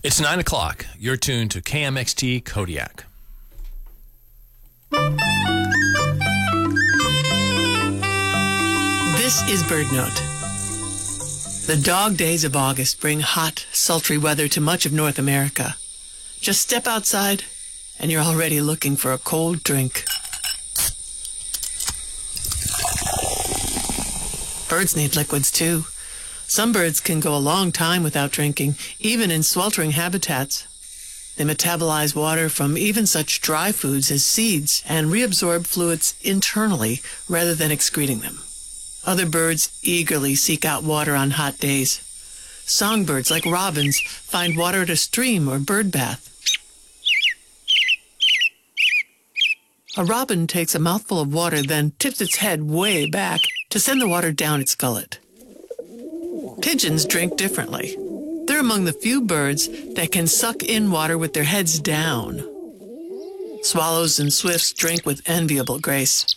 It's 9 o'clock. You're tuned to KMXT Kodiak. This is BirdNote. The dog days of August bring hot, sultry weather to much of North America. Just step outside, and you're already looking for a cold drink. Birds need liquids, too. Some birds can go a long time without drinking, even in sweltering habitats. They metabolize water from even such dry foods as seeds and reabsorb fluids internally rather than excreting them. Other birds eagerly seek out water on hot days. Songbirds, like robins, find water at a stream or bird bath. A robin takes a mouthful of water, then tips its head way back to send the water down its gullet. Pigeons drink differently. They're among the few birds that can suck in water with their heads down. Swallows and swifts drink with enviable grace.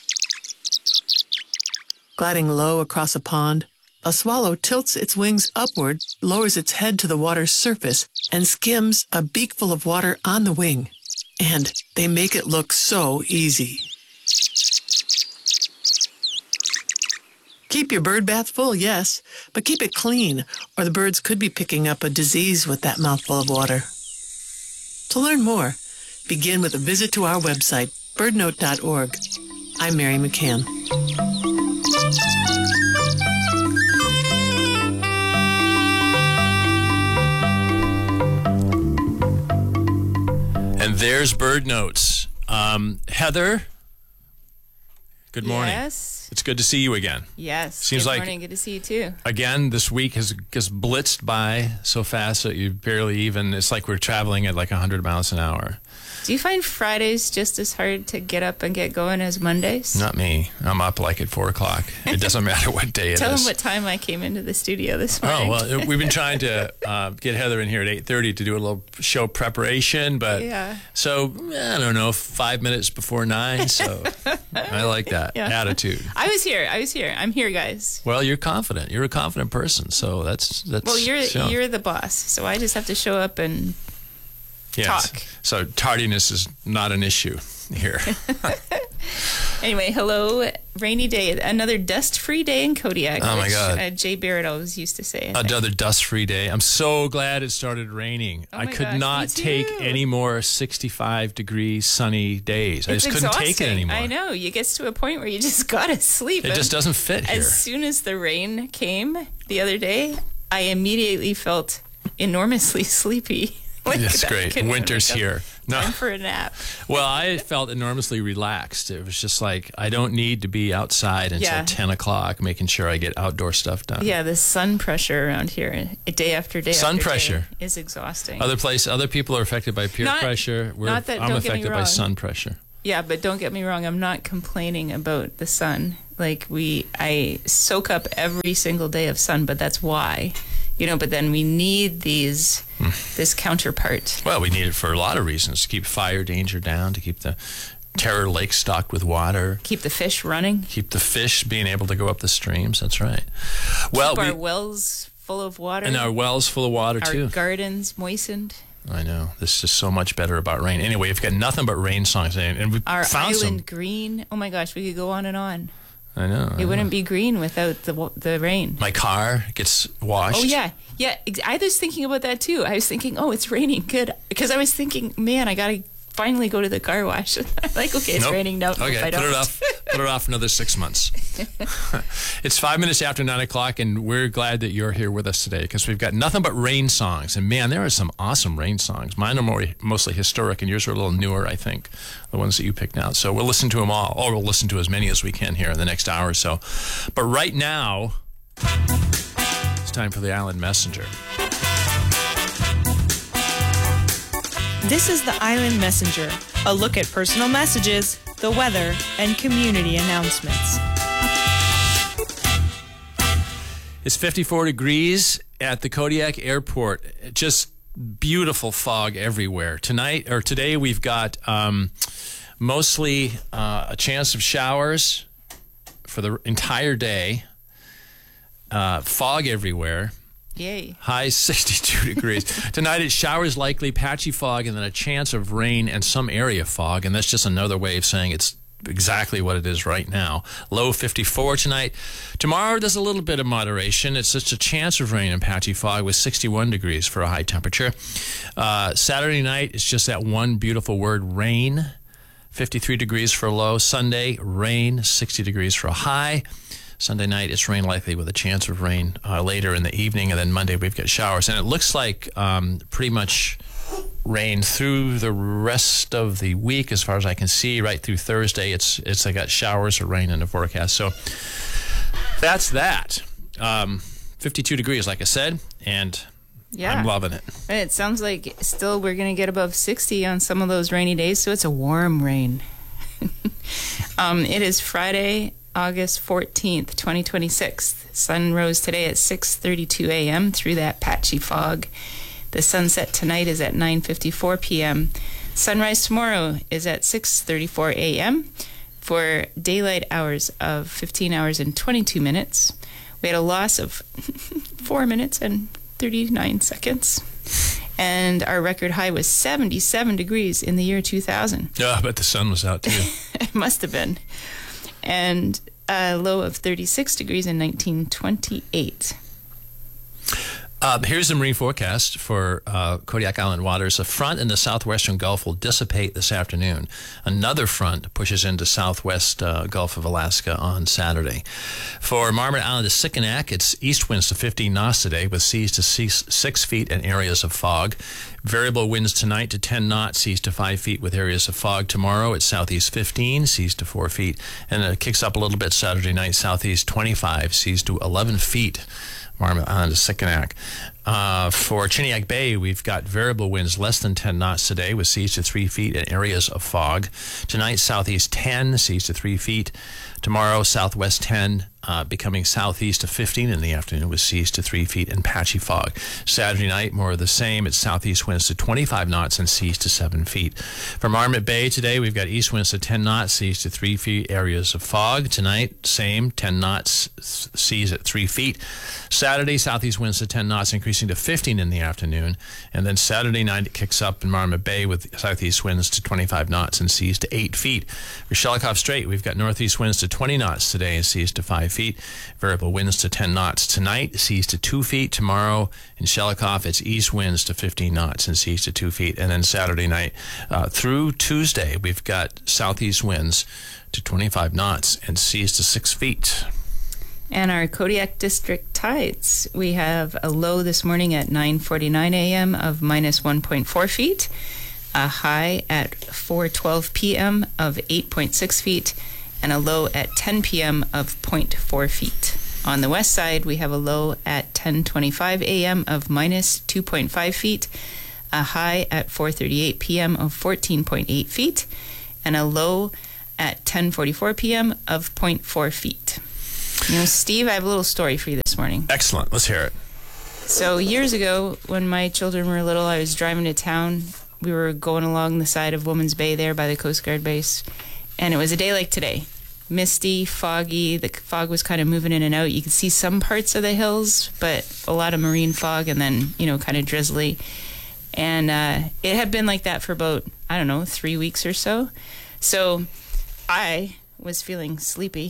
Gliding low across a pond, a swallow tilts its wings upward, lowers its head to the water's surface, and skims a beakful of water on the wing. And they make it look so easy. Keep your bird bath full, yes, but keep it clean, or the birds could be picking up a disease with that mouthful of water. To learn more, begin with a visit to our website, birdnote.org. I'm Mary McCann. And there's Bird Notes. Heather, good morning. Yes. It's good to see you again. Yes. Seems good like morning. Good to see you too. Again, this week has blitzed by so fast that you barely even, it's like we're traveling at like 100 miles an hour. Do you find Fridays just as hard to get up and get going as Mondays? Not me. I'm up like at 4 o'clock. It doesn't matter what day it is. Tell them what time I came into the studio this morning. Oh, well, we've been trying to get Heather in here at 8:30 to do a little show preparation, but so, I don't know, 5 minutes before 9, so I like that attitude. I was here. I'm here, guys. Well, you're confident. You're a confident person, so that's well, you're the boss, so I just have to show up and talk. So tardiness is not an issue here. Anyway, hello. Rainy day. Another dust-free day in Kodiak. Oh, my God. Jay Barrett always used to say. Another dust-free day. I'm so glad it started raining. I could not take any more 65-degree sunny days. I just couldn't take it anymore. I know. You get to a point where you just got to sleep. It just doesn't fit here. As soon as the rain came the other day, I immediately felt enormously sleepy. That's great. Winter's here. Time for a nap. Well, I felt enormously relaxed. It was just like, I don't need to be outside until 10 o'clock making sure I get outdoor stuff done. Yeah, the sun pressure around here, day after day sun pressure is exhausting. Other people are affected by peer pressure. I'm affected by sun pressure. Yeah, but don't get me wrong. I'm not complaining about the sun. Like, I soak up every single day of sun, but that's why. But then we need this counterpart. Well, we need it for a lot of reasons. To keep fire danger down, to keep the Terror Lake stocked with water. Keep the fish running. Keep the fish being able to go up the streams. That's right. Well, keep our wells full of water. And our wells full of water, too. Our gardens moistened. I know. This is so much better about rain. Anyway, we've got nothing but rain songs. And we our found island green. Oh, my gosh. We could go on and on. I know. It wouldn't be green without the rain. My car gets washed. Oh, yeah. Yeah, I was thinking about that, too. I was thinking, it's raining. Good. Because I was thinking, man, I got to finally go to the car wash. I'm like, okay, it's raining. No, okay, I don't. Put it off another 6 months. It's 5 minutes after 9 o'clock, and we're glad that you're here with us today because we've got nothing but rain songs. And, man, there are some awesome rain songs. Mine are mostly historic, and yours are a little newer, I think, the ones that you picked out. So we'll listen to them all, or we'll listen to as many as we can here in the next hour or so. But right now, it's time for the Island Messenger. This is the Island Messenger, a look at personal messages, the weather, and community announcements. It's 54 degrees at the Kodiak Airport. Just beautiful fog everywhere. Today we've got mostly a chance of showers for the entire day. Fog everywhere. Yay. High 62 degrees. Tonight it's showers likely, patchy fog, and then a chance of rain and some area fog. And that's just another way of saying it's exactly what it is right now. Low 54 tonight. Tomorrow there's a little bit of moderation. It's just a chance of rain and patchy fog with 61 degrees for a high temperature. Saturday night it's just that one beautiful word, rain. 53 degrees for a low. Sunday, rain, 60 degrees for a high. Sunday night, it's rain likely with a chance of rain later in the evening. And then Monday, we've got showers. And it looks like pretty much rain through the rest of the week as far as I can see. Right through Thursday, I got showers or rain in the forecast. So that's that. 52 degrees, like I said. And yeah. I'm loving it. It sounds like still we're going to get above 60 on some of those rainy days, so it's a warm rain. It is Friday, August 14th, 2026. Sun rose today at 6:32 a.m. through that patchy fog. The sunset tonight is at 9:54 p.m. Sunrise tomorrow is at 6:34 a.m. for daylight hours of 15 hours and 22 minutes. We had a loss of 4 minutes and 39 seconds. And our record high was 77 degrees in the year 2000. Yeah, I bet the sun was out too. It must have been. And a low of 36 degrees in 1928. Here's the marine forecast for Kodiak Island waters. A front in the southwestern Gulf will dissipate this afternoon. Another front pushes into southwest Gulf of Alaska on Saturday. For Marmot Island to Sikanak, it's east winds to 15 knots today with seas to 6 feet and areas of fog. Variable winds tonight to 10 knots, seas to 5 feet with areas of fog. Tomorrow it's southeast 15, seas to 4 feet. And it kicks up a little bit Saturday night, southeast 25, seas to 11 feet. Marmot Island to Sikanak. For Chiniak Bay, we've got variable winds less than 10 knots today with seas to 3 feet and areas of fog. Tonight, southeast 10, seas to 3 feet. Tomorrow, southwest 10, becoming southeast to 15 in the afternoon with seas to 3 feet and patchy fog. Saturday night, more of the same. It's southeast winds to 25 knots and seas to 7 feet. For Marmot Bay today, we've got east winds to 10 knots, seas to 3 feet, areas of fog. Tonight, same, 10 knots, seas at 3 feet. Saturday, southeast winds to 10 knots, increasing to 15 in the afternoon. And then Saturday night, it kicks up in Marmot Bay with southeast winds to 25 knots and seas to 8 feet. For Shelikof Strait, we've got northeast winds to 20 knots today and seas to 5 feet. Variable winds to 10 knots tonight, seas to 2 feet. Tomorrow in Shelikof, it's east winds to 15 knots and seas to 2 feet. And then Saturday night through Tuesday, we've got southeast winds to 25 knots and seas to 6 feet. And our Kodiak District tides, we have a low this morning at 9:49 a.m. of minus 1.4 feet, a high at 4:12 p.m. of 8.6 feet, and a low at 10 p.m. of 0.4 feet. On the west side, we have a low at 10:25 a.m. of minus 2.5 feet, a high at 4:38 p.m. of 14.8 feet, and a low at 10:44 p.m. of 0.4 feet. You know, Steve, I have a little story for you this morning. Excellent. Let's hear it. So years ago, when my children were little, I was driving to town. We were going along the side of Woman's Bay there by the Coast Guard base. And it was a day like today. Misty, foggy. The fog was kind of moving in and out. You could see some parts of the hills, but a lot of marine fog and then, you know, kind of drizzly. And it had been like that for about, 3 weeks or so. So I was feeling sleepy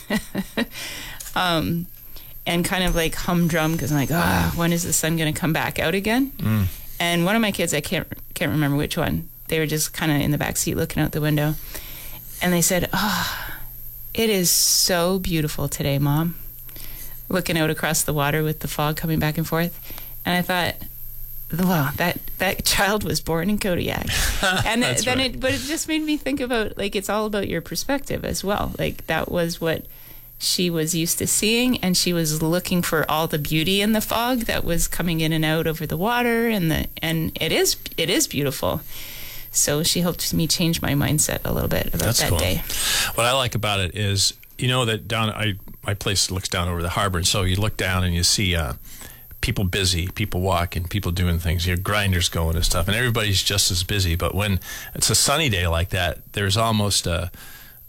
and kind of like humdrum because I'm like, when is the sun going to come back out again? And one of my kids, I can't remember which one, they were just kind of in the back seat looking out the window, and they said, it is so beautiful today, Mom, looking out across the water with the fog coming back and forth. And I thought, wow, that child was born in Kodiak. And then right. But it just made me think about, like, it's all about your perspective as well. Like, that was what she was used to seeing, and she was looking for all the beauty in the fog that was coming in and out over the water, and it is beautiful. So she helped me change my mindset a little bit about that day. What I like about it is, you know, that my place looks down over the harbor, and so you look down and you see people busy, people walking, people doing things, your grinders going and stuff, and everybody's just as busy. But when it's a sunny day like that, there's almost a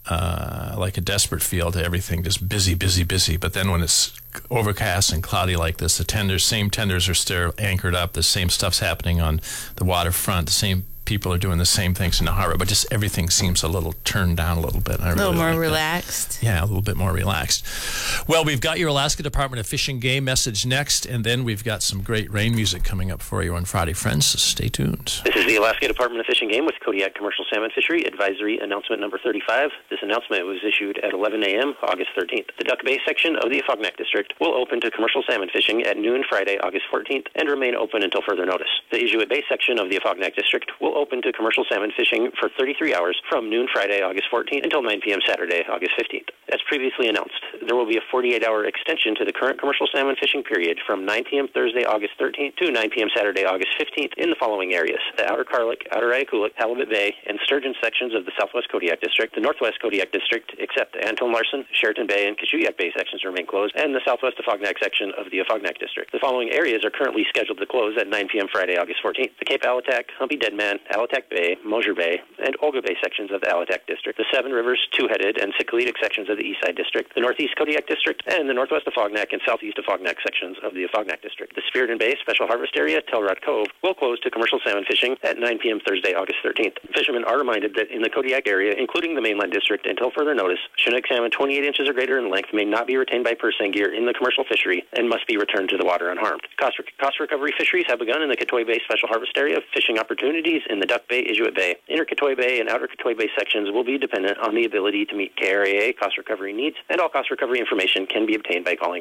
like a desperate feel to everything, just busy, busy, busy. But then when it's overcast and cloudy like this, the same tenders are still anchored up. The same stuff's happening on the waterfront. The same people are doing the same things in the harbor, but just everything seems a little turned down a little bit. A little more relaxed. Yeah, a little bit more relaxed. Well, we've got your Alaska Department of Fish and Game message next, and then we've got some great rain music coming up for you on Friday, friends, so stay tuned. This is the Alaska Department of Fish and Game with Kodiak Commercial Salmon Fishery Advisory Announcement Number 35. This announcement was issued at 11 a.m. August 13th. The Duck Bay section of the Afognak District will open to commercial salmon fishing at noon Friday, August 14th, and remain open until further notice. The Inuit Bay section of the Afognak District will open to commercial salmon fishing for 33 hours from noon Friday, August 14th until 9 p.m. Saturday, August 15th. As previously announced, there will be a 48-hour extension to the current commercial salmon fishing period from 9 p.m. Thursday, August 13th to 9 p.m. Saturday, August 15th in the following areas: the Outer Karluk, Outer Ayakulik, Halibut Bay, and Sturgeon sections of the Southwest Kodiak District. The Northwest Kodiak District, except the Anton Larson, Sheraton Bay, and Kashuyak Bay sections remain closed, and the Southwest Afognak section of the Afognak District. The following areas are currently scheduled to close at 9 p.m. Friday, August 14th: the Cape Alatak, Humpy Deadman, Alatak Bay, Mosier Bay, and Olga Bay sections of the Alatak District, the Seven Rivers, Two-Headed, and Sikalitic sections of the Eastside District, the Northeast Kodiak District, and the Northwest Afognak and Southeast Afognak sections of the Afognak District. The Spiriton Bay Special Harvest Area, Telrod Cove, will close to commercial salmon fishing at 9 p.m. Thursday, August 13th. Fishermen are reminded that in the Kodiak area, including the mainland district, until further notice, Chinook salmon 28 inches or greater in length may not be retained by purse seine gear in the commercial fishery and must be returned to the water unharmed. Cost recovery fisheries have begun in the Katoy Bay Special Harvest Area. Fishing opportunities in the Duck Bay, Inuit Bay, Inner Katoy Bay, and Outer Katoy Bay sections will be dependent on the ability to meet KRAA cost recovery needs, and all cost recovery information can be obtained by calling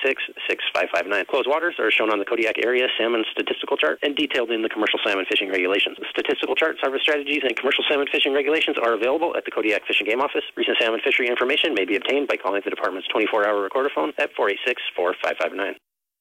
486-6559. Closed waters are shown on the Kodiak Area Salmon Statistical Chart and detailed in the Commercial Salmon Fishing Regulations. The statistical charts, harvest strategies, and commercial salmon fishing regulations are available at the Kodiak Fish and Game Office. Recent salmon fishery information may be obtained by calling the department's 24-hour recorder phone at 486-4559.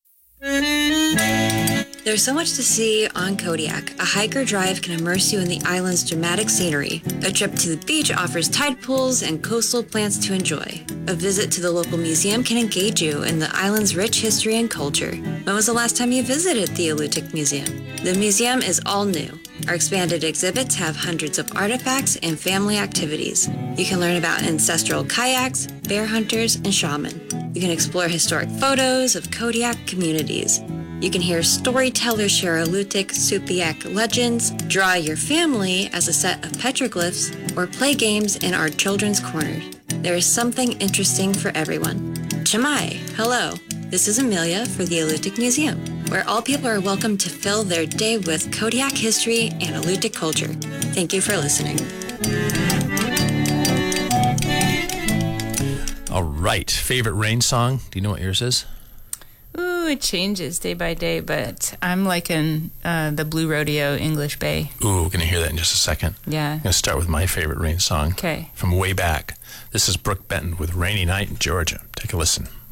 There's so much to see on Kodiak. A hike or drive can immerse you in the island's dramatic scenery. A trip to the beach offers tide pools and coastal plants to enjoy. A visit to the local museum can engage you in the island's rich history and culture. When was the last time you visited the Alutiiq Museum? The museum is all new. Our expanded exhibits have hundreds of artifacts and family activities. You can learn about ancestral kayaks, bear hunters, and shaman. You can explore historic photos of Kodiak communities. You can hear storytellers share Alutiiq Supiaq legends, draw your family as a set of petroglyphs, or play games in our children's corners. There is something interesting for everyone. Chamai, hello. This is Amelia for the Alutiiq Museum, where all people are welcome to fill their day with Kodiak history and Alutiiq culture. Thank you for listening. All right. Favorite rain song? Do you know what yours is? Ooh, it changes day by day, but I'm liking the Blue Rodeo English Bay. Ooh, we're going to hear that in just a second. Yeah. I'm going to start with my favorite rain song. Okay. From way back. This is Brooke Benton with Rainy Night in Georgia. Take a listen.